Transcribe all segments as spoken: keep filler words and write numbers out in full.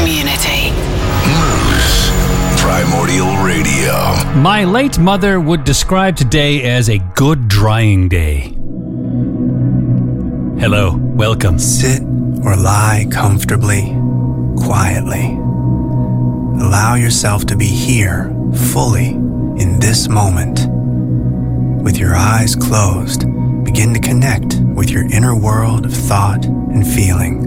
community. Moose Primordial Radio. My late mother would describe today as a good drying day. Hello, welcome. Sit or lie comfortably, quietly. Allow yourself to be here, fully, in this moment. With your eyes closed, begin to connect with your inner world of thought and feeling.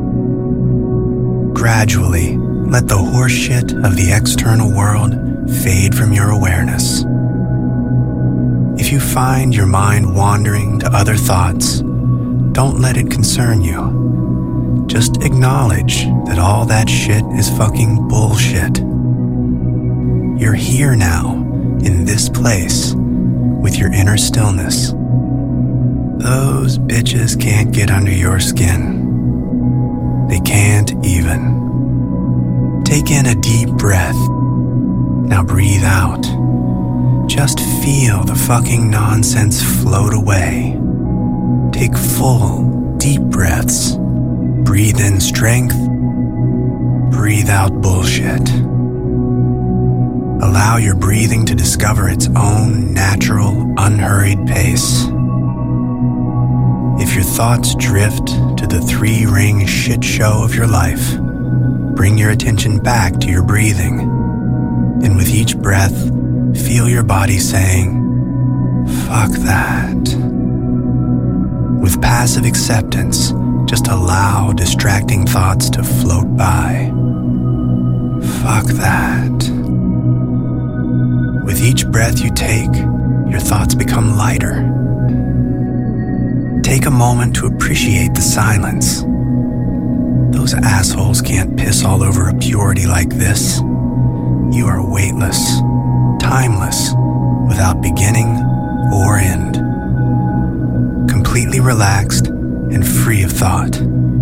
Gradually, let the horseshit of the external world fade from your awareness. If you find your mind wandering to other thoughts, don't let it concern you. Just acknowledge that all that shit is fucking bullshit. You're here now, in this place, with your inner stillness. Those bitches can't get under your skin. They can't even. Take in a deep breath. Now breathe out. Just feel the fucking nonsense float away. Take full, deep breaths. Breathe in strength. Breathe out bullshit. Allow your breathing to discover its own natural, unhurried pace. If your thoughts drift to the three-ring shit show of your life, bring your attention back to your breathing. And with each breath, feel your body saying, fuck that. With passive acceptance, just allow distracting thoughts to float by. Fuck that. With each breath you take, your thoughts become lighter. Take a moment to appreciate the silence. Those assholes can't piss all over a purity like this. You are weightless, timeless, without beginning or end. Completely relaxed and free of thought.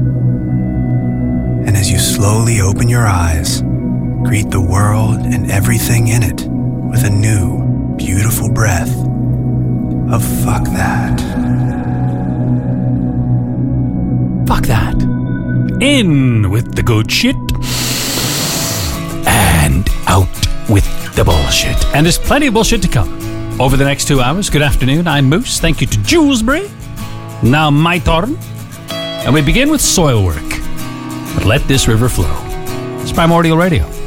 And as you slowly open your eyes, greet the world and everything in it with a new, beautiful breath of fuck that. Fuck that. In with the good shit and out with the bullshit. And there's plenty of bullshit to come over the next two hours. Good afternoon, I'm Moose. Thank you to Julesbury. Now my turn. And we begin with soil work. But let this river flow. It's Primordial Radio.